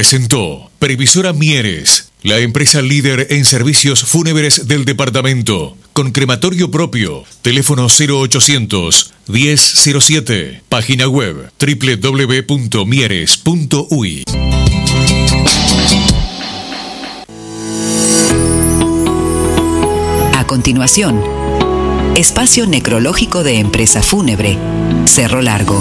presentó Previsora Mieres, la empresa líder en servicios fúnebres del departamento, con crematorio propio. Teléfono 0800 1007. Página web www.mieres.uy. A continuación, espacio necrológico de Empresa Fúnebre, Cerro Largo.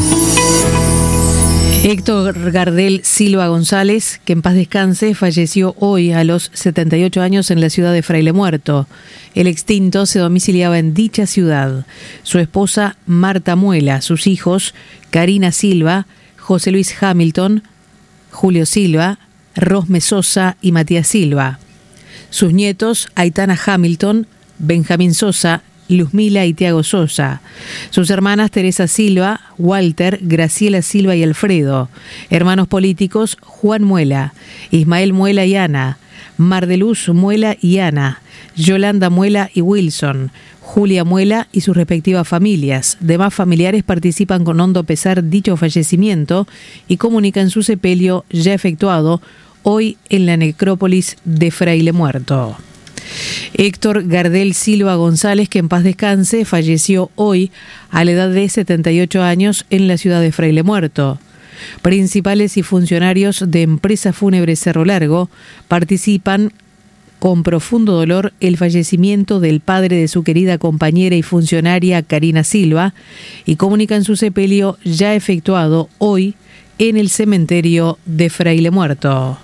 Héctor Gardel Silva González, que en paz descanse, falleció hoy a los 78 años en la ciudad de Fraile Muerto. El extinto se domiciliaba en dicha ciudad. Su esposa Marta Muela, sus hijos Karina Silva, José Luis Hamilton, Julio Silva, Rosme Sosa y Matías Silva. Sus nietos Aitana Hamilton, Benjamín Sosa, Luzmila y Tiago Sosa. Sus hermanas Teresa Silva, Walter, Graciela Silva y Alfredo. Hermanos políticos Juan Muela, Ismael Muela y Ana, Mardeluz Muela y Ana, Yolanda Muela y Wilson, Julia Muela y sus respectivas familias. Demás familiares participan con hondo pesar dicho fallecimiento y comunican su sepelio ya efectuado hoy en la necrópolis de Fraile Muerto. Héctor Gardel Silva González, que en paz descanse, falleció hoy a la edad de 78 años en la ciudad de Fraile Muerto. Principales y funcionarios de Empresa Fúnebre Cerro Largo participan con profundo dolor el fallecimiento del padre de su querida compañera y funcionaria Karina Silva y comunican su sepelio ya efectuado hoy en el cementerio de Fraile Muerto.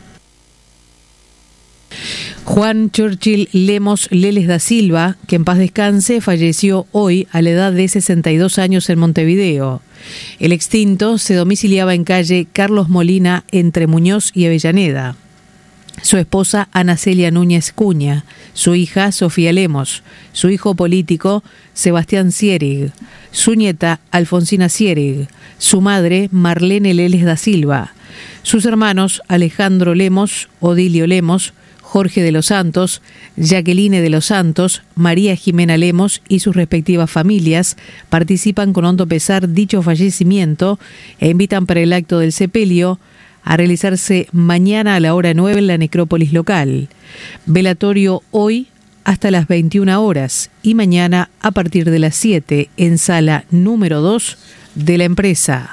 Juan Churchill Lemos Leles da Silva, que en paz descanse, falleció hoy a la edad de 62 años en Montevideo. El extinto se domiciliaba en calle Carlos Molina entre Muñoz y Avellaneda. Su esposa Ana Celia Núñez Cuña, su hija Sofía Lemos, su hijo político Sebastián Sierig, su nieta Alfonsina Sierig, su madre Marlene Leles da Silva, sus hermanos Alejandro Lemos, Odilio Lemos, Jorge de los Santos, Jacqueline de los Santos, María Jimena Lemos y sus respectivas familias participan con hondo pesar dicho fallecimiento e invitan para el acto del sepelio a realizarse mañana a la hora 9 en la necrópolis local. Velatorio hoy hasta las 21 horas y mañana a partir de las 7 en sala número 2 de la empresa.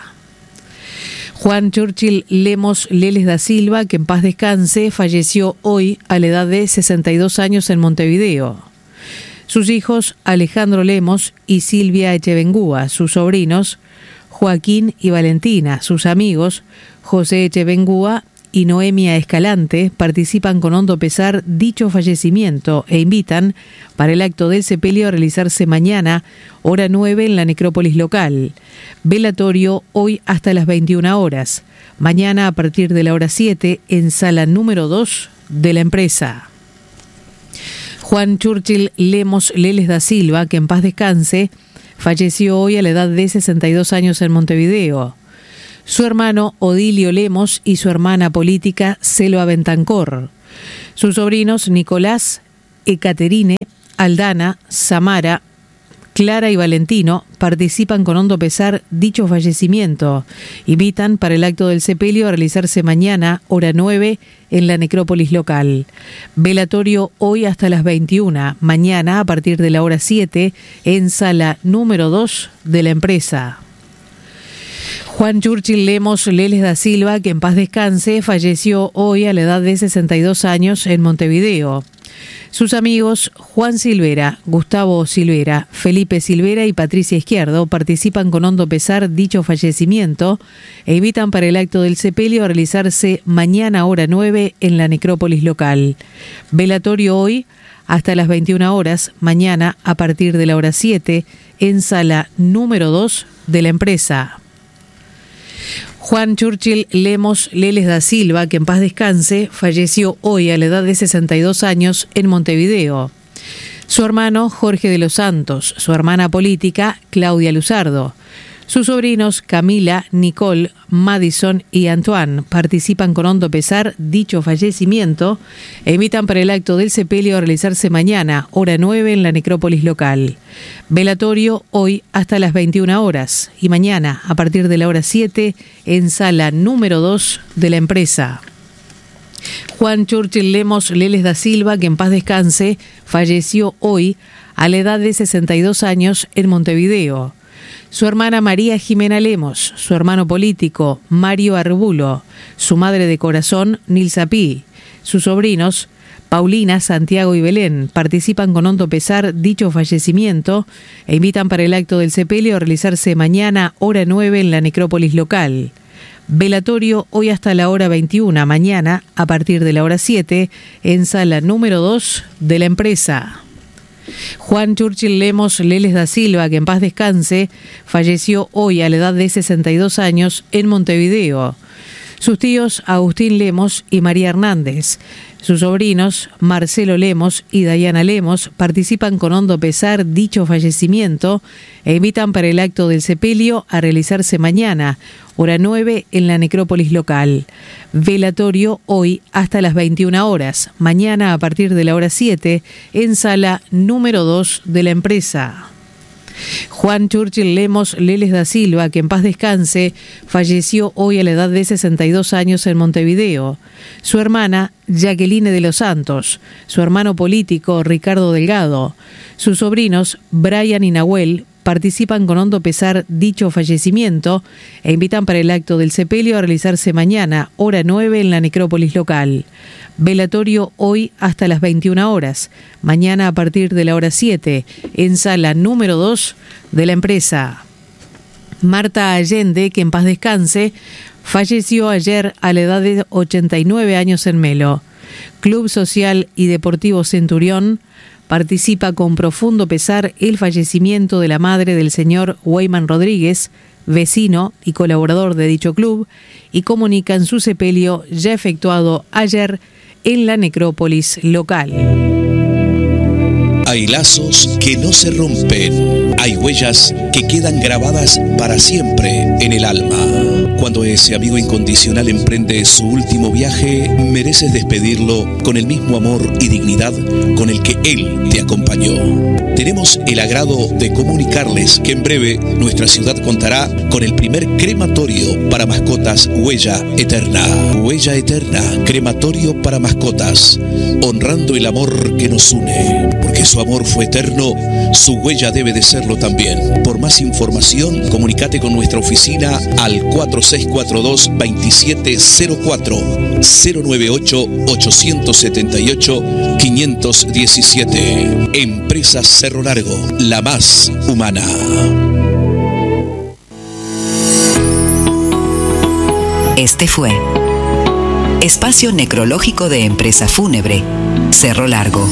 Juan Churchill Lemos Leles da Silva, que en paz descanse, falleció hoy a la edad de 62 años en Montevideo. Sus hijos Alejandro Lemos y Silvia Echevengúa, sus sobrinos Joaquín y Valentina, sus amigos José Echevengúa y Noemia Escalante participan con hondo pesar dicho fallecimiento e invitan para el acto del sepelio a realizarse mañana, hora 9 en la necrópolis local. Velatorio hoy hasta las 21 horas. Mañana a partir de la hora 7 en sala número 2 de la empresa. Juan Churchill Lemos Leles da Silva, que en paz descanse, falleció hoy a la edad de 62 años en Montevideo. Su hermano Odilio Lemos y su hermana política Selva Bentancor. Sus sobrinos Nicolás, Ecaterine, Aldana, Samara, Clara y Valentino participan con hondo pesar dicho fallecimiento. Invitan para el acto del sepelio a realizarse mañana, hora 9, en la necrópolis local. Velatorio hoy hasta las 21, mañana a partir de la hora 7, en sala número 2 de la empresa. Juan Churchill Lemos Leles da Silva, que en paz descanse, falleció hoy a la edad de 62 años en Montevideo. Sus amigos Juan Silvera, Gustavo Silvera, Felipe Silvera y Patricia Izquierdo participan con hondo pesar dicho fallecimiento e invitan para el acto del sepelio a realizarse mañana hora 9 en la necrópolis local. Velatorio hoy hasta las 21 horas, mañana a partir de la hora 7 en sala número 2 de la empresa. Juan Churchill Lemos Leles da Silva, que en paz descanse, falleció hoy a la edad de 62 años en Montevideo. Su hermano Jorge de los Santos, su hermana política Claudia Luzardo. Sus sobrinos Camila, Nicole, Madison y Antoine participan con hondo pesar dicho fallecimiento e invitan para el acto del sepelio a realizarse mañana, hora 9 en la necrópolis local. Velatorio hoy hasta las 21 horas y mañana a partir de la hora 7 en sala número 2 de la empresa. Juan Churchill Lemos Leles da Silva, que en paz descanse, falleció hoy a la edad de 62 años en Montevideo. Su hermana María Jimena Lemos, su hermano político Mario Arbulo, su madre de corazón Nilsa Pi, sus sobrinos Paulina, Santiago y Belén participan con hondo pesar dicho fallecimiento e invitan para el acto del sepelio a realizarse mañana hora 9 en la necrópolis local. Velatorio hoy hasta la hora 21, mañana a partir de la hora 7 en sala número 2 de la empresa. Juan Churchill Lemos Leles da Silva, que en paz descanse, falleció hoy a la edad de 62 años en Montevideo. Sus tíos Agustín Lemos y María Hernández, sus sobrinos Marcelo Lemos y Dayana Lemos participan con hondo pesar dicho fallecimiento e invitan para el acto del sepelio a realizarse mañana, hora 9 en la necrópolis local. Velatorio hoy hasta las 21 horas, mañana a partir de la hora 7 en sala número 2 de la empresa. Juan Churchill Lemos Leles da Silva, que en paz descanse, falleció hoy a la edad de 62 años en Montevideo. Su hermana, Jacqueline de los Santos, su hermano político, Ricardo Delgado, sus sobrinos, Brian y Nahuel, participan con hondo pesar dicho fallecimiento e invitan para el acto del sepelio a realizarse mañana, hora 9 en la necrópolis local. Velatorio hoy hasta las 21 horas, mañana a partir de la hora 7, en sala número 2 de la empresa. Marta Allende, que en paz descanse, falleció ayer a la edad de 89 años en Melo. Club Social y Deportivo Centurión participa con profundo pesar el fallecimiento de la madre del señor Weyman Rodríguez, vecino y colaborador de dicho club, y comunican su sepelio ya efectuado ayer en la necrópolis local. Hay lazos que no se rompen, hay huellas que quedan grabadas para siempre en el alma. Cuando ese amigo incondicional emprende su último viaje, mereces despedirlo con el mismo amor y dignidad con el que él te acompañó. Tenemos el agrado de comunicarles que en breve nuestra ciudad contará con el primer crematorio para mascotas Huella Eterna. Huella Eterna, crematorio para mascotas, honrando el amor que nos une. Porque su amor fue eterno, su huella debe de serlo también. Por más información, comunícate con nuestra oficina al 4642-2704 098-878-517. Empresa Cerro Largo, la más humana. Este fue Espacio Necrológico de Empresa Fúnebre Cerro Largo.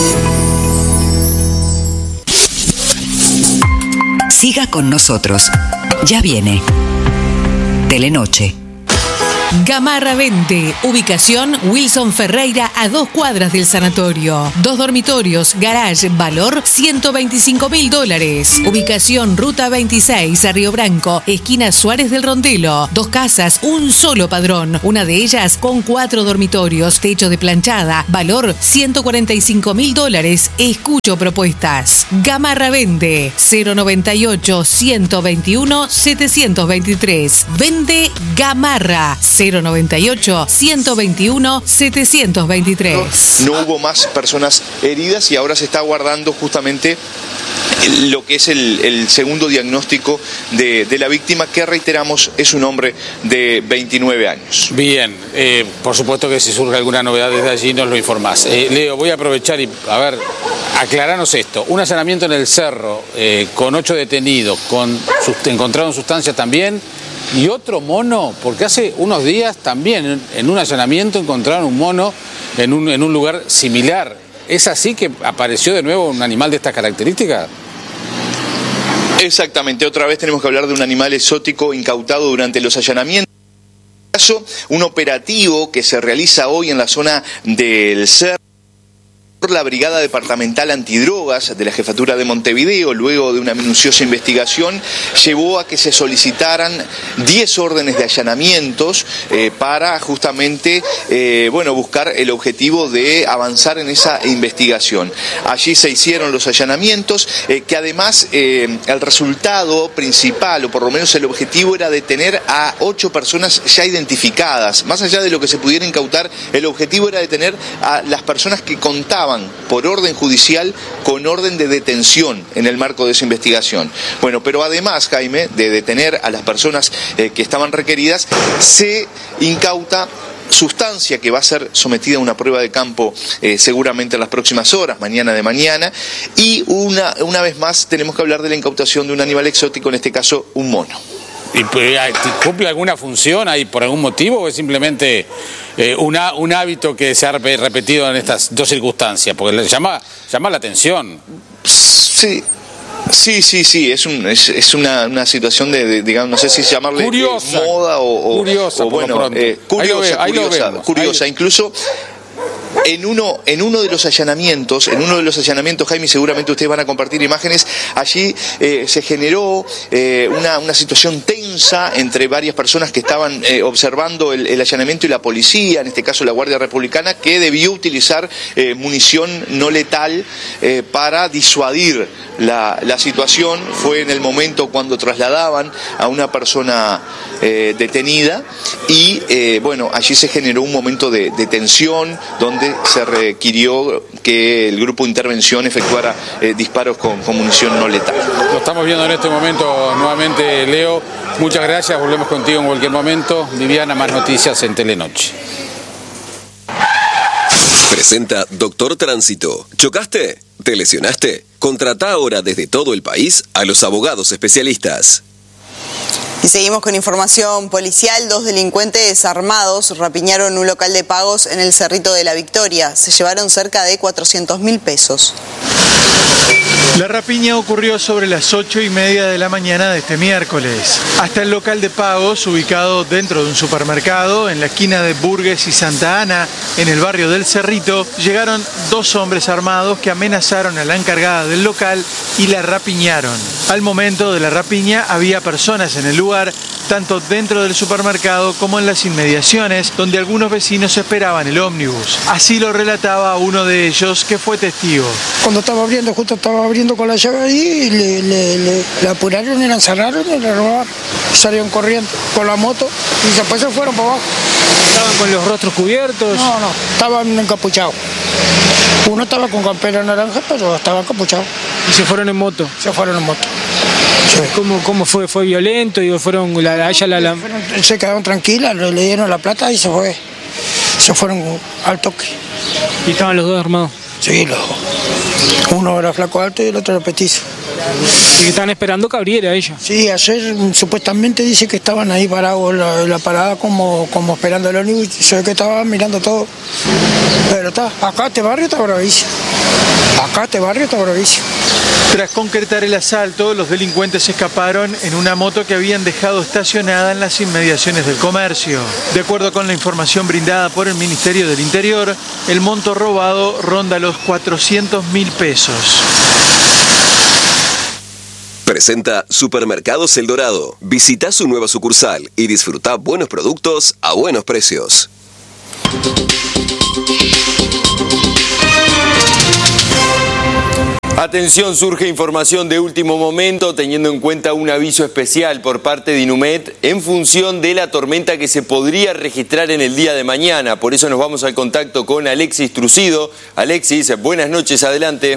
Siga con nosotros. Ya viene Telenoche. Gamarra Vende, ubicación Wilson Ferreira a 2 cuadras del sanatorio. 2 dormitorios, garage, valor $125.000. Ubicación Ruta 26 a Río Branco, esquina Suárez del Rondelo. 2 casas, un solo padrón. Una de ellas con 4 dormitorios, techo de planchada, valor $145.000. Escucho propuestas. Gamarra Vende, 098-121-723. Vende Gamarra. 098-121-723. No hubo más personas heridas y ahora se está aguardando justamente lo que es el segundo diagnóstico de la víctima, que reiteramos es un hombre de 29 años. Bien, por supuesto que si surge alguna novedad desde allí nos lo informás. Leo, voy a aprovechar y, aclaranos esto. Un allanamiento en el Cerro con 8 detenidos, encontraron sustancias también. Y otro mono, porque hace unos días también en un allanamiento encontraron un mono en un lugar similar. ¿Es así que apareció de nuevo un animal de estas características? Exactamente, otra vez tenemos que hablar de un animal exótico incautado durante los allanamientos. En este caso, un operativo que se realiza hoy en la zona del Cerro La Brigada Departamental Antidrogas de la Jefatura de Montevideo, luego de una minuciosa investigación, llevó a que se solicitaran 10 órdenes de allanamientos para justamente buscar el objetivo de avanzar en esa investigación. Allí se hicieron los allanamientos, que además el resultado principal, o por lo menos el objetivo, era detener a 8 personas ya identificadas. Más allá de lo que se pudiera incautar, el objetivo era detener a las personas que contaban por orden judicial con orden de detención en el marco de esa investigación. Bueno, pero además, Jaime, de detener a las personas que estaban requeridas, se incauta sustancia que va a ser sometida a una prueba de campo seguramente en las próximas horas, mañana de mañana, y una vez más tenemos que hablar de la incautación de un animal exótico, en este caso un mono. ¿Y cumple alguna función ahí por algún motivo o es simplemente un hábito que se ha repetido en estas dos circunstancias? Porque le llama la atención. Sí, es una situación de digamos, no sé si llamarle curiosa, moda o curiosa, bueno, curiosa. Incluso en uno de los allanamientos, Jaime, seguramente ustedes van a compartir imágenes, allí se generó una situación tensa entre varias personas que estaban observando el allanamiento y la policía, en este caso la Guardia Republicana, que debió utilizar munición no letal para disuadir la situación. Fue en el momento cuando trasladaban a una persona detenida y allí se generó un momento de tensión donde se requirió que el grupo de intervención efectuara disparos con munición no letal. Lo estamos viendo en este momento nuevamente, Leo. Muchas gracias, volvemos contigo en cualquier momento. Viviana, más noticias en Telenoche. Presenta Doctor Tránsito. ¿Chocaste? ¿Te lesionaste? Contratá ahora desde todo el país a los abogados especialistas. Y seguimos con información policial. 2 delincuentes armados rapiñaron un local de pagos en el Cerrito de la Victoria. Se llevaron cerca de 400.000 pesos. La rapiña ocurrió sobre las 8:30 de la mañana de este miércoles. Hasta el local de pagos, ubicado dentro de un supermercado en la esquina de Burgues y Santa Ana, en el barrio del Cerrito, llegaron 2 hombres armados que amenazaron a la encargada del local y la rapiñaron. Al momento de la rapiña había personas en el lugar, tanto dentro del supermercado como en las inmediaciones, donde algunos vecinos esperaban el ómnibus. Así lo relataba uno de ellos, que fue testigo. Cuando justo estaba abriendo con la llave ahí, le apuraron y la encerraron y le robaron. Salieron corriendo con la moto y después se fueron para abajo. ¿Estaban con los rostros cubiertos? No, estaban encapuchados. Uno estaba con campera naranja, pero estaba encapuchado. ¿Y se fueron en moto? Se fueron en moto. Sí. ¿Cómo fue? ¿Fue violento? Se quedaron tranquilas, le dieron la plata y se fue. Se fueron al toque. ¿Y estaban los dos armados? Sí, los dos. Uno era flaco alto y el otro era petizo. ¿Y que estaban esperando que abriera ella? Sí, ayer supuestamente dice que estaban ahí parados en la parada como esperando el ómnibus. Se ve que estaban mirando todo. Pero acá este barrio está bravísimo. Tras concretar el asalto, los delincuentes escaparon en una moto que habían dejado estacionada en las inmediaciones del comercio. De acuerdo con la información brindada por el Ministerio del Interior, el monto robado ronda los 400.000 pesos. Presenta Supermercados El Dorado. Visita su nueva sucursal y disfruta buenos productos a buenos precios. Atención, surge información de último momento teniendo en cuenta un aviso especial por parte de Inumet en función de la tormenta que se podría registrar en el día de mañana. Por eso nos vamos al contacto con Alexis Trucido. Alexis, buenas noches, adelante.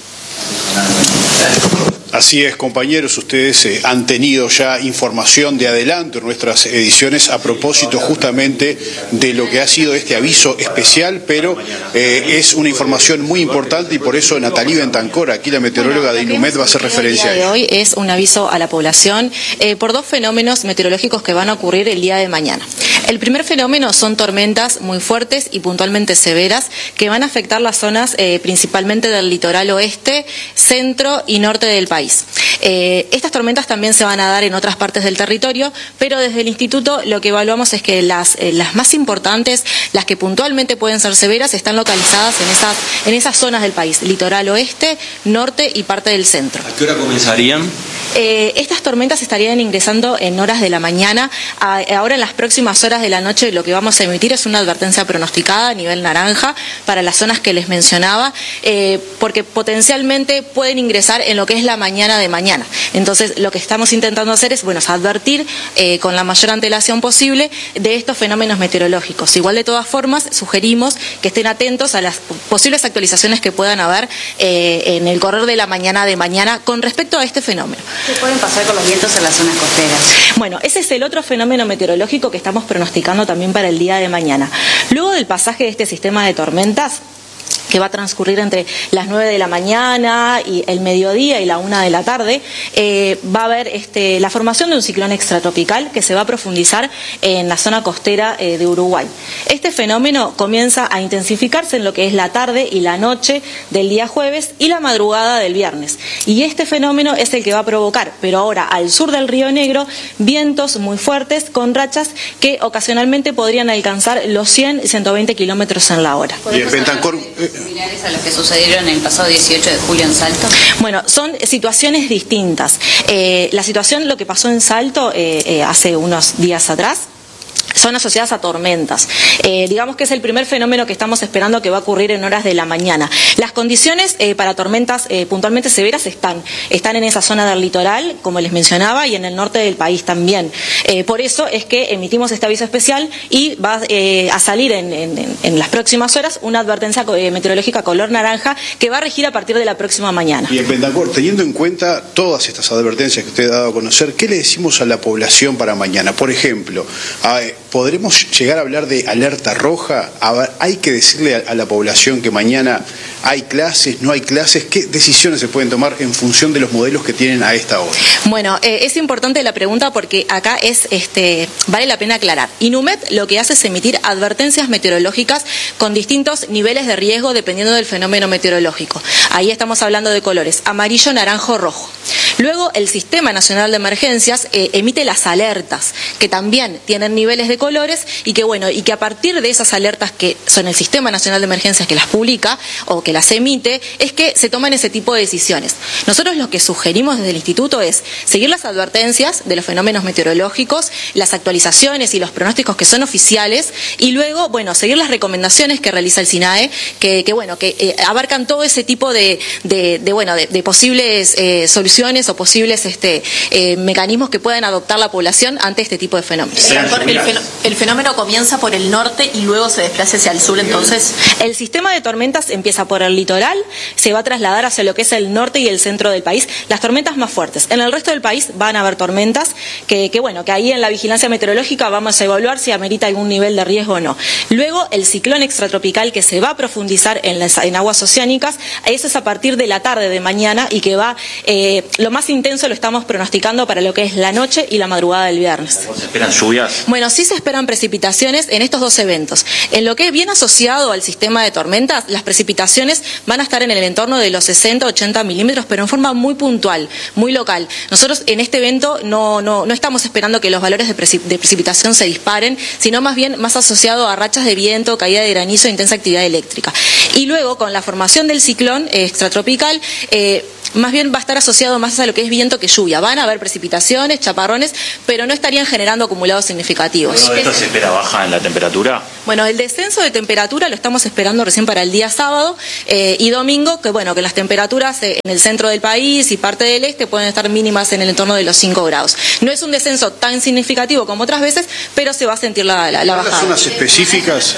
Así es, compañeros, ustedes han tenido ya información de adelanto en nuestras ediciones a propósito justamente de lo que ha sido este aviso especial, pero es una información muy importante y por eso Natalie Bentancor, aquí la meteoróloga de Inumet, va a hacer referencia a ello. El día de hoy es un aviso a la población por 2 fenómenos meteorológicos que van a ocurrir el día de mañana. El primer fenómeno son tormentas muy fuertes y puntualmente severas que van a afectar las zonas principalmente del litoral oeste, centro y norte del país. país. Estas tormentas también se van a dar en otras partes del territorio, pero desde el Instituto lo que evaluamos es que las más importantes, las que puntualmente pueden ser severas, están localizadas en esas zonas del país, litoral oeste, norte y parte del centro. ¿A qué hora comenzarían? Estas tormentas estarían ingresando en horas de la mañana. Ahora en las próximas horas de la noche lo que vamos a emitir es una advertencia pronosticada a nivel naranja para las zonas que les mencionaba, porque potencialmente pueden ingresar en lo que es la mañana de mañana. Entonces lo que estamos intentando hacer es, bueno, advertir con la mayor antelación posible de estos fenómenos meteorológicos. Igual de todas formas sugerimos que estén atentos a las posibles actualizaciones que puedan haber en el correr de la mañana de mañana con respecto a este fenómeno. ¿Qué pueden pasar con los vientos en las zonas costeras? Bueno, ese es el otro fenómeno meteorológico que estamos pronosticando también para el día de mañana. Luego del pasaje de este sistema de tormentas, que va a transcurrir entre las 9 de la mañana y el mediodía y la 1 de la tarde, va a haber la formación de un ciclón extratropical que se va a profundizar en la zona costera de Uruguay. Este fenómeno comienza a intensificarse en lo que es la tarde y la noche del día jueves y la madrugada del viernes. Y este fenómeno es el que va a provocar, pero ahora al sur del Río Negro, vientos muy fuertes con rachas que ocasionalmente podrían alcanzar los 100 y 120 kilómetros en la hora. Y en Bentancor... ¿Similares a los que sucedieron el pasado 18 de julio en Salto? Bueno, son situaciones distintas. La situación, lo que pasó en Salto hace unos días atrás, son asociadas a tormentas. Digamos que es el primer fenómeno que estamos esperando que va a ocurrir en horas de la mañana. Las condiciones para tormentas puntualmente severas están en esa zona del litoral, como les mencionaba, y en el norte del país también. Por eso es que emitimos este aviso especial y va a salir en las próximas horas una advertencia meteorológica color naranja que va a regir a partir de la próxima mañana. Y en Bentancor, teniendo en cuenta todas estas advertencias que usted ha dado a conocer, ¿qué le decimos a la población para mañana? Por ejemplo, ¿podremos llegar a hablar de alerta roja? ¿Hay que decirle a la población que mañana hay clases, no hay clases? ¿Qué decisiones se pueden tomar en función de los modelos que tienen a esta hora? Bueno, es importante la pregunta porque acá vale la pena aclarar. INUMED lo que hace es emitir advertencias meteorológicas con distintos niveles de riesgo dependiendo del fenómeno meteorológico. Ahí estamos hablando de colores amarillo, naranjo, rojo. Luego el Sistema Nacional de Emergencias emite las alertas, que también tienen niveles de colores y que a partir de esas alertas que son el Sistema Nacional de Emergencias que las publica o que las emite, es que se toman ese tipo de decisiones. Nosotros lo que sugerimos desde el Instituto es seguir las advertencias de los fenómenos meteorológicos, las actualizaciones y los pronósticos que son oficiales y luego, seguir las recomendaciones que realiza el SINAE, que abarcan todo ese tipo de posibles soluciones o posibles mecanismos que puedan adoptar la población ante este tipo de fenómenos. El fenómeno comienza por el norte y luego se desplaza hacia el sur, entonces. El sistema de tormentas empieza por el litoral, se va a trasladar hacia lo que es el norte y el centro del país, las tormentas más fuertes. En el resto del país van a haber tormentas que ahí en la vigilancia meteorológica vamos a evaluar si amerita algún nivel de riesgo o no. Luego el ciclón extratropical que se va a profundizar en aguas oceánicas, eso es a partir de la tarde de mañana y que va, lo más intenso lo estamos pronosticando para lo que es la noche y la madrugada del viernes. ¿Se esperan lluvias? Bueno, sí se esperan precipitaciones en estos dos eventos. En lo que es bien asociado al sistema de tormentas, las precipitaciones van a estar en el entorno de los 60-80 milímetros, pero en forma muy puntual, muy local. Nosotros en este evento no estamos esperando que los valores de precipitación se disparen, sino más bien más asociado a rachas de viento, caída de granizo e intensa actividad eléctrica. Y luego, con la formación del ciclón extratropical, más bien va a estar asociado más a lo que es viento que lluvia. Van a haber precipitaciones, chaparrones, pero no estarían generando acumulados significativos. ¿Todo esto se espera baja en la temperatura? Bueno, el descenso de temperatura lo estamos esperando recién para el día sábado y domingo, que las temperaturas en el centro del país y parte del este pueden estar mínimas en el entorno de los 5 grados. No es un descenso tan significativo como otras veces, pero se va a sentir la bajada. ¿Las zonas específicas?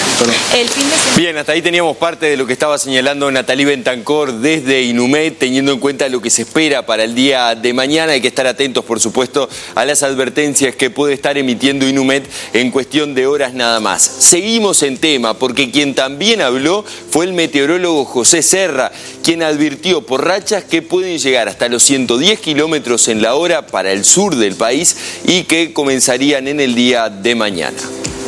Bien, hasta ahí teníamos parte de lo que estaba señalando Natalí Bentancor desde INUMED, teniendo en cuenta lo que se espera para el día de mañana. Hay que estar atentos, por supuesto, a las advertencias que puede estar emitiendo INUMED en cuestión de horas nada más. Seguimos en tema, porque quien también habló fue el meteorólogo José Serra, quien advirtió por rachas que pueden llegar hasta los 110 kilómetros en la hora para el sur del país y que comenzarían en el día de mañana.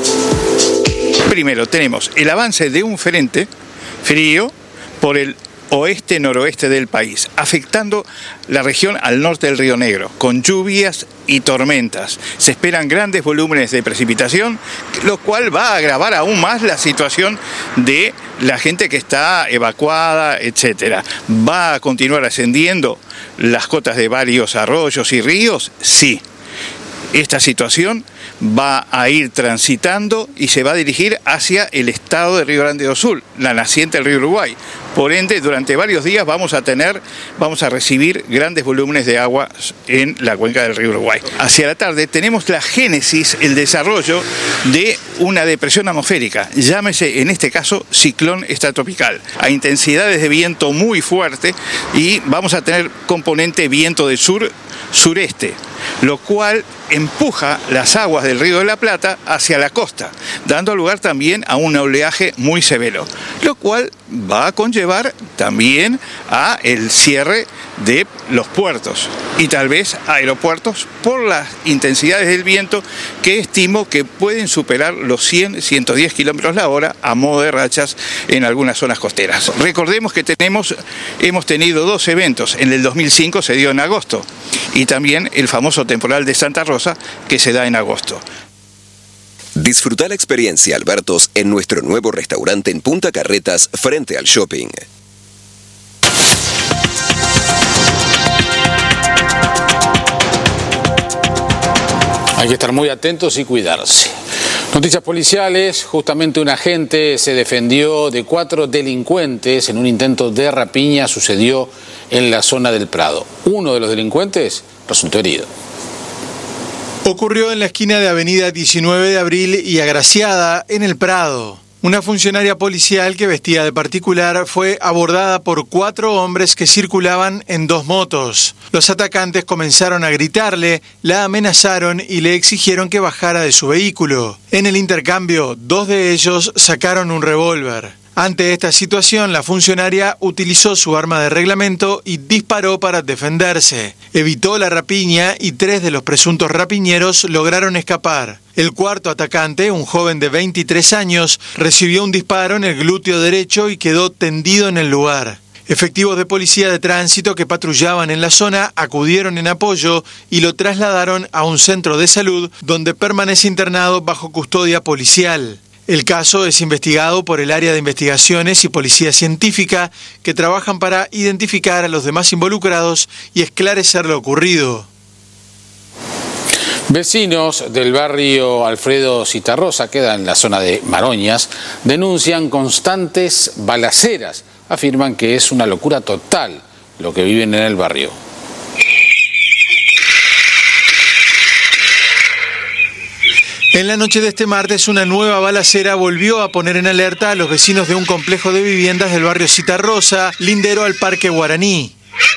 Primero tenemos el avance de un frente frío por el oeste-noroeste del país, afectando la región al norte del Río Negro, con lluvias y tormentas. Se esperan grandes volúmenes de precipitación, lo cual va a agravar aún más la situación de la gente que está evacuada, etcétera. ¿Va a continuar ascendiendo las cotas de varios arroyos y ríos? Sí. Esta situación va a ir transitando y se va a dirigir hacia el estado de Río Grande do Sul, la naciente del río Uruguay. Por ende, durante varios días vamos a recibir grandes volúmenes de agua en la cuenca del río Uruguay. Hacia la tarde tenemos la génesis, el desarrollo de una depresión atmosférica, llámese en este caso ciclón extratropical, a intensidades de viento muy fuerte, y vamos a tener componente viento del sur-sureste, lo cual empuja las aguas del Río de la Plata hacia la costa, dando lugar también a un oleaje muy severo, lo cual va a conllevar también a el cierre de los puertos y tal vez aeropuertos por las intensidades del viento, que estimo que pueden superar los 100-110 kilómetros la hora a modo de rachas en algunas zonas costeras. Recordemos que hemos tenido dos eventos. En el 2005 se dio en agosto, y también el famoso temporal de Santa Rosa, que se da en agosto. Disfruta la experiencia Albertos en nuestro nuevo restaurante en Punta Carretas, frente al shopping. Hay que estar muy atentos y cuidarse. Noticias policiales: justamente un agente se defendió de 4 delincuentes en un intento de rapiña. Sucedió en la zona del Prado. Uno de los delincuentes resultó herido. Ocurrió en la esquina de Avenida 19 de Abril y Agraciada, en el Prado. Una funcionaria policial que vestía de particular fue abordada por 4 hombres que circulaban en 2 motos. Los atacantes comenzaron a gritarle, la amenazaron y le exigieron que bajara de su vehículo. En el intercambio, 2 de ellos sacaron un revólver. Ante esta situación, la funcionaria utilizó su arma de reglamento y disparó para defenderse. Evitó la rapiña y 3 de los presuntos rapiñeros lograron escapar. El cuarto atacante, un joven de 23 años, recibió un disparo en el glúteo derecho y quedó tendido en el lugar. Efectivos de policía de tránsito que patrullaban en la zona acudieron en apoyo y lo trasladaron a un centro de salud donde permanece internado bajo custodia policial. El caso es investigado por el área de investigaciones y policía científica, que trabajan para identificar a los demás involucrados y esclarecer lo ocurrido. Vecinos del barrio Alfredo Citarrosa, queda en la zona de Maroñas, denuncian constantes balaceras. Afirman que es una locura total lo que viven en el barrio. En la noche de este martes, una nueva balacera volvió a poner en alerta a los vecinos de un complejo de viviendas del barrio Citarrosa, lindero al Parque Guaraní.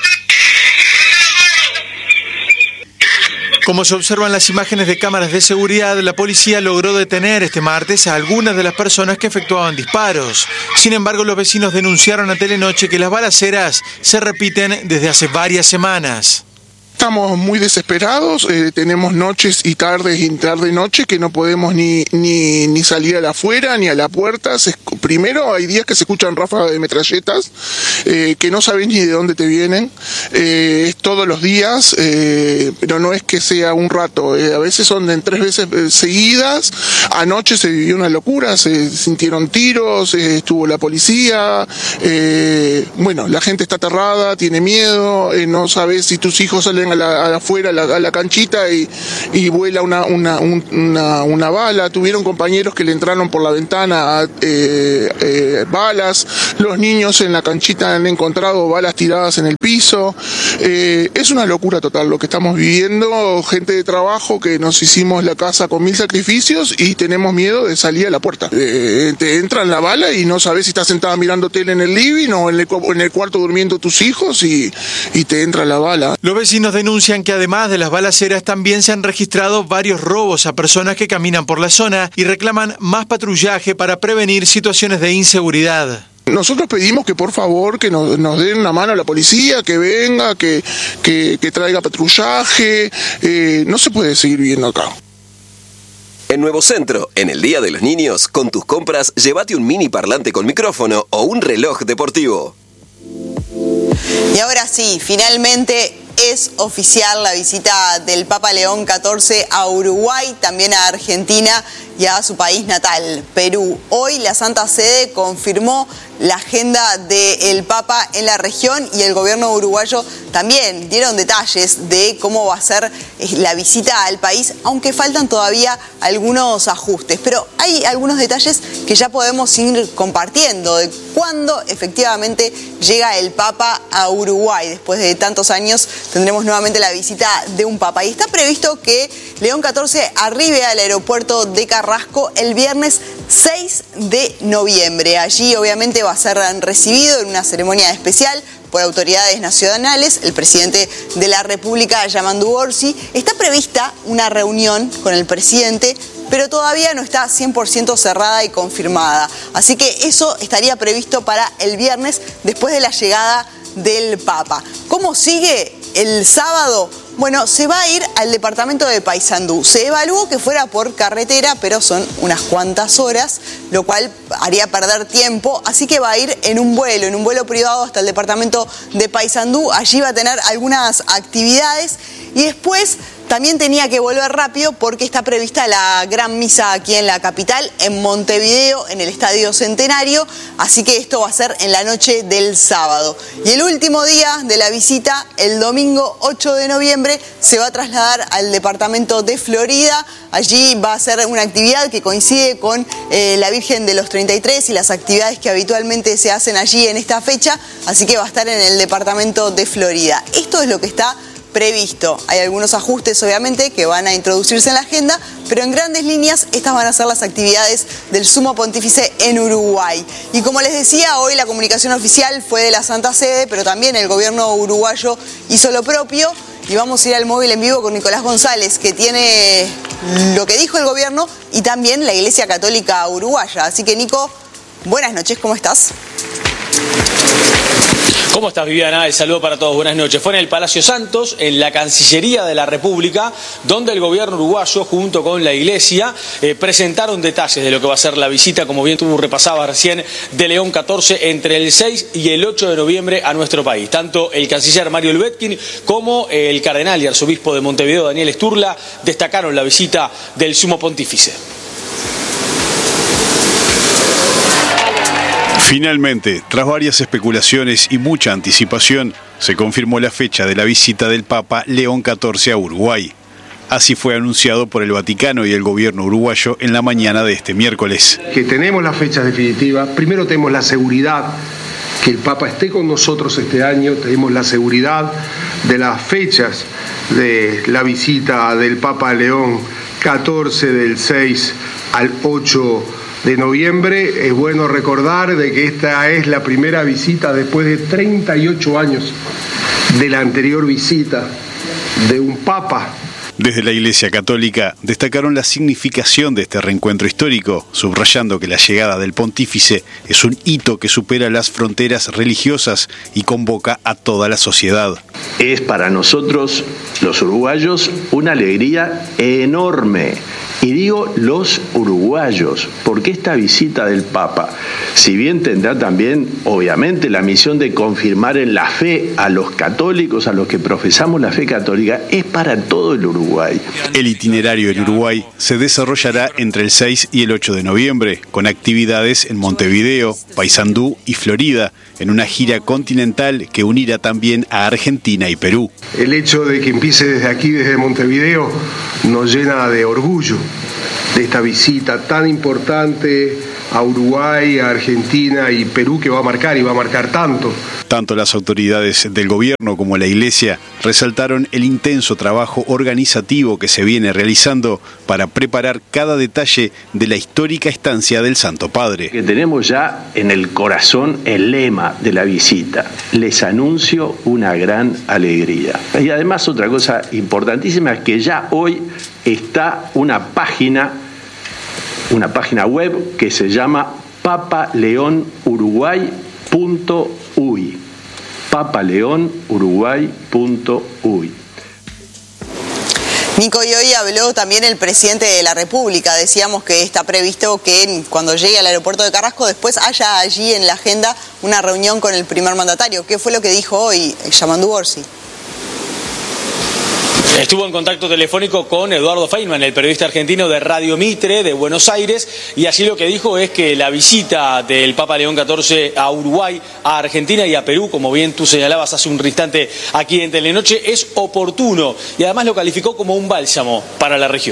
Como se observan las imágenes de cámaras de seguridad, la policía logró detener este martes a algunas de las personas que efectuaban disparos. Sin embargo, los vecinos denunciaron a Telenoche que las balaceras se repiten desde hace varias semanas. Estamos muy desesperados, tenemos noches y tarde y noche que no podemos ni salir a la afuera ni a la puerta. Primero hay días que se escuchan ráfagas de metralletas que no sabes ni de dónde te vienen. Es todos los días, pero no es que sea un rato. A veces son en 3 veces seguidas. Anoche se vivió una locura, se sintieron tiros, estuvo la policía. Bueno, la gente está aterrada, tiene miedo, no sabes si tus hijos salen afuera a la canchita y vuela una bala. Tuvieron compañeros que le entraron por la ventana balas. Los niños en la canchita han encontrado balas tiradas en el piso. Es una locura total lo que estamos viviendo. Gente de trabajo que nos hicimos la casa con 1000 sacrificios y tenemos miedo de salir a la puerta. Te entran la bala y no sabes si estás sentada mirando tele en el living o en el cuarto durmiendo tus hijos y te entra la bala. Los vecinos denuncian que además de las balaceras también se han registrado varios robos a personas que caminan por la zona y reclaman más patrullaje para prevenir situaciones de inseguridad. Nosotros pedimos que por favor que nos den una mano a la policía, que venga, que traiga patrullaje. No se puede seguir viviendo acá. En Nuevo Centro, en el Día de los Niños, con tus compras, llévate un mini parlante con micrófono o un reloj deportivo. Y ahora sí, finalmente es oficial la visita del Papa León XIV a Uruguay, también a Argentina y a su país natal, Perú. Hoy la Santa Sede confirmó la agenda del Papa en la región y el gobierno uruguayo también dieron detalles de cómo va a ser la visita al país, aunque faltan todavía algunos ajustes. Pero hay algunos detalles que ya podemos ir compartiendo de cuándo efectivamente llega el Papa a Uruguay. Después de tantos años tendremos nuevamente la visita de un Papa. Y está previsto que León XIV arribe al aeropuerto de Carrasco el viernes 6 de noviembre. Allí obviamente va a ser recibido en una ceremonia especial por autoridades nacionales, el presidente de la República, Yamandu Orsi. Está prevista una reunión con el presidente, pero todavía no está 100% cerrada y confirmada. Así que eso estaría previsto para el viernes después de la llegada del Papa. ¿Cómo sigue el sábado? Bueno, se va a ir al departamento de Paysandú. Se evaluó que fuera por carretera, pero son unas cuantas horas, lo cual haría perder tiempo. Así que va a ir en un vuelo privado hasta el departamento de Paysandú. Allí va a tener algunas actividades y después también tenía que volver rápido porque está prevista la gran misa aquí en la capital, en Montevideo, en el Estadio Centenario. Así que esto va a ser en la noche del sábado. Y el último día de la visita, el domingo 8 de noviembre, se va a trasladar al departamento de Florida. Allí va a ser una actividad que coincide con la Virgen de los 33 y las actividades que habitualmente se hacen allí en esta fecha. Así que va a estar en el departamento de Florida. Esto es lo que está previsto. Hay algunos ajustes obviamente que van a introducirse en la agenda, pero en grandes líneas estas van a ser las actividades del Sumo Pontífice en Uruguay. Y como les decía, hoy la comunicación oficial fue de la Santa Sede, pero también el gobierno uruguayo hizo lo propio. Y vamos a ir al móvil en vivo con Nicolás González, que tiene lo que dijo el gobierno y también la Iglesia Católica Uruguaya. Así que Nico, buenas noches, ¿cómo estás? ¿Cómo estás, Viviana? El saludo para todos, buenas noches. Fue en el Palacio Santos, en la Cancillería de la República, donde el gobierno uruguayo, junto con la Iglesia, presentaron detalles de lo que va a ser la visita, como bien tú repasabas recién, de León XIV entre el 6 y el 8 de noviembre a nuestro país. Tanto el canciller Mario Lubetkin como el cardenal y arzobispo de Montevideo, Daniel Sturla, destacaron la visita del Sumo Pontífice. Finalmente, tras varias especulaciones y mucha anticipación, se confirmó la fecha de la visita del Papa León XIV a Uruguay. Así fue anunciado por el Vaticano y el gobierno uruguayo en la mañana de este miércoles. Que tenemos la fecha definitiva, primero tenemos la seguridad que el Papa esté con nosotros este año, tenemos la seguridad de las fechas de la visita del Papa León XIV del 6 al 8 de noviembre. Es bueno recordar de que esta es la primera visita después de 38 años de la anterior visita de un Papa. Desde la Iglesia Católica destacaron la significación de este reencuentro histórico, subrayando que la llegada del pontífice es un hito que supera las fronteras religiosas y convoca a toda la sociedad. Es para nosotros, los uruguayos, una alegría enorme. Y digo los uruguayos, porque esta visita del Papa, si bien tendrá también, obviamente, la misión de confirmar en la fe a los católicos, a los que profesamos la fe católica, es para todo el Uruguay. El itinerario en Uruguay se desarrollará entre el 6 y el 8 de noviembre, con actividades en Montevideo, Paysandú y Florida, en una gira continental que unirá también a Argentina y Perú. El hecho de que empiece desde aquí, desde Montevideo, nos llena de orgullo de esta visita tan importante a Uruguay, a Argentina y Perú, que va a marcar tanto. Tanto las autoridades del gobierno como la Iglesia resaltaron el intenso trabajo organizativo que se viene realizando para preparar cada detalle de la histórica estancia del Santo Padre. Que tenemos ya en el corazón el lema de la visita: les anuncio una gran alegría. Y además otra cosa importantísima es que ya hoy está una página web que se llama papaleonuruguay.uy. papaleonuruguay.uy. Nico, y hoy habló también el presidente de la República. Decíamos que está previsto que cuando llegue al aeropuerto de Carrasco después haya allí en la agenda una reunión con el primer mandatario. ¿Qué fue lo que dijo hoy Yamandu Orsi? Estuvo en contacto telefónico con Eduardo Feynman, el periodista argentino de Radio Mitre de Buenos Aires, y allí lo que dijo es que la visita del Papa León XIV a Uruguay, a Argentina y a Perú, como bien tú señalabas hace un instante aquí en Telenoche, es oportuno y además lo calificó como un bálsamo para la región.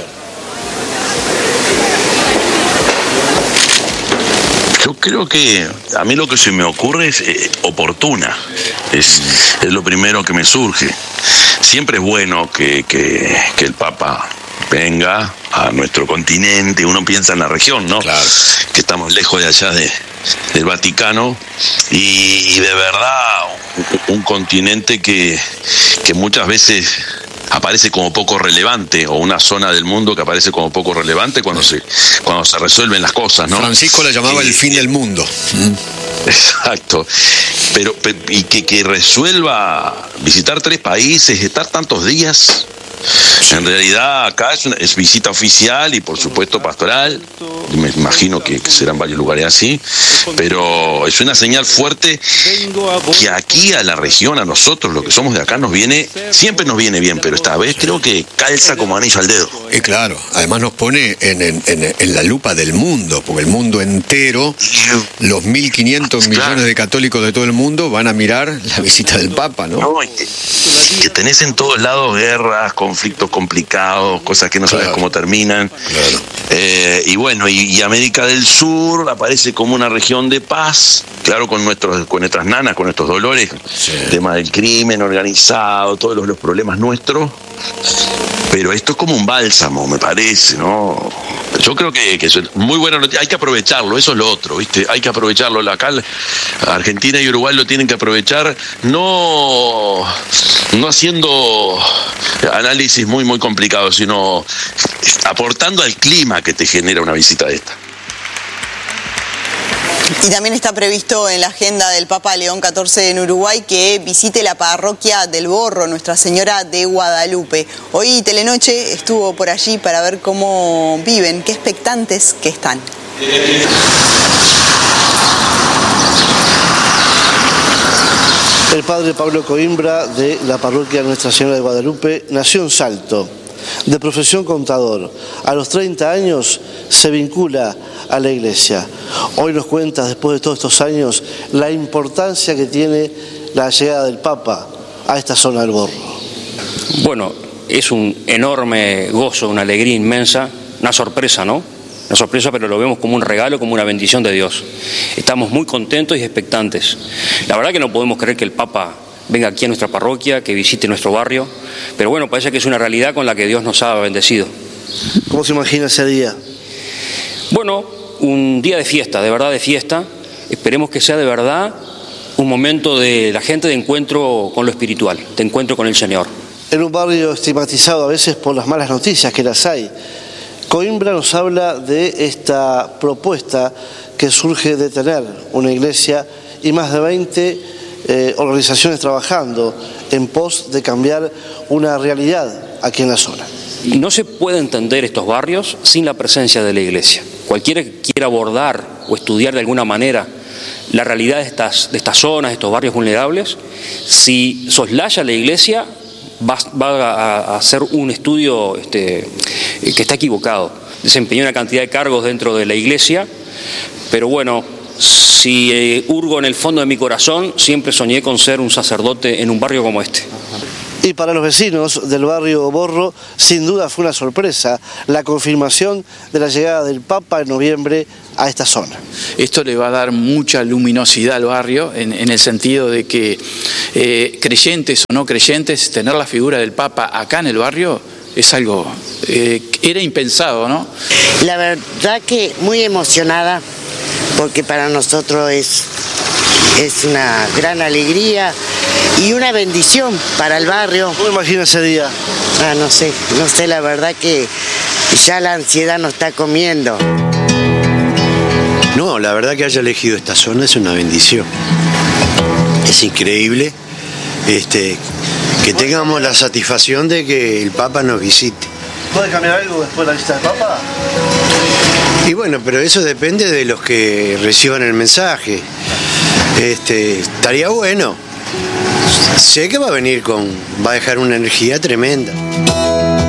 Yo creo que a mí lo que se me ocurre es oportuna, es lo primero que me surge. Siempre es bueno que el Papa venga a nuestro continente, uno piensa en la región, ¿no? Claro. Que estamos lejos de allá del Vaticano y de verdad un continente que muchas veces aparece como poco relevante, o una zona del mundo que aparece como poco relevante cuando se resuelven las cosas, ¿no? Francisco la llamaba el fin del mundo. Exacto. Pero y que resuelva visitar 3 países, estar tantos días. En realidad acá es visita oficial y por supuesto pastoral. Me imagino que serán varios lugares así, pero es una señal fuerte que aquí a la región, a nosotros, los que somos de acá, siempre nos viene bien, pero esta vez creo que calza como anillo al dedo. Claro, además nos pone en la lupa del mundo, porque el mundo entero, los 1.500 millones de católicos de todo el mundo van a mirar la visita del Papa, ¿no? Que tenés en todos lados guerras, conflictos complicados, cosas que no sabes cómo terminan. Claro. Y bueno, y América del Sur aparece como una región de paz, claro, con nuestras nanas, con nuestros dolores, el tema del crimen organizado, todos los problemas nuestros. Pero esto es como un bálsamo, me parece, ¿no? Yo creo que es muy bueno, hay que aprovecharlo, eso es lo otro, ¿viste? Hay que aprovecharlo. Acá Argentina y Uruguay lo tienen que aprovechar, no haciendo análisis muy, muy complicados, sino aportando al clima que te genera una visita de esta. Y también está previsto en la agenda del Papa León XIV en Uruguay que visite la parroquia del Borro, Nuestra Señora de Guadalupe. Hoy Telenoche estuvo por allí para ver cómo viven, qué expectantes que están. El padre Pablo Coimbra, de la parroquia Nuestra Señora de Guadalupe, nació en Salto, de profesión contador. A los 30 años se vincula a la iglesia. Hoy nos cuenta, después de todos estos años, la importancia que tiene la llegada del Papa a esta zona del Borro. Bueno, es un enorme gozo, una alegría inmensa, una sorpresa, ¿no? Una sorpresa, pero lo vemos como un regalo, como una bendición de Dios. Estamos muy contentos y expectantes. La verdad que no podemos creer que el Papa venga aquí a nuestra parroquia, que visite nuestro barrio, pero bueno, parece que es una realidad con la que Dios nos ha bendecido. ¿Cómo se imagina ese día? Bueno, un día de fiesta, de verdad de fiesta. Esperemos que sea de verdad un momento de la gente de encuentro con lo espiritual, de encuentro con el Señor. En un barrio estigmatizado a veces por las malas noticias que las hay, Coimbra nos habla de esta propuesta que surge de tener una iglesia y más de 20 organizaciones trabajando en pos de cambiar una realidad aquí en la zona. No se puede entender estos barrios sin la presencia de la iglesia. Cualquiera que quiera abordar o estudiar de alguna manera la realidad de estas zonas, de estos barrios vulnerables, si soslaya la iglesia, va a hacer un estudio que está equivocado. Desempeñó una cantidad de cargos dentro de la iglesia, pero bueno, si hurgo en el fondo de mi corazón, siempre soñé con ser un sacerdote en un barrio como este. Y para los vecinos del barrio Borro, sin duda fue una sorpresa la confirmación de la llegada del Papa en noviembre a esta zona. Esto le va a dar mucha luminosidad al barrio, en el sentido de que creyentes o no creyentes, tener la figura del Papa acá en el barrio es algo, era impensado, ¿no? La verdad que muy emocionada, porque para nosotros es una gran alegría y una bendición para el barrio. ¿Cómo imagina ese día? No sé, la verdad que ya la ansiedad nos está comiendo. No, la verdad que haya elegido esta zona es una bendición. Es increíble que tengamos la satisfacción de que el Papa nos visite. ¿Puede cambiar algo después de la visita del Papa? Y bueno, pero eso depende de los que reciban el mensaje. Estaría bueno. Sé que va a dejar una energía tremenda.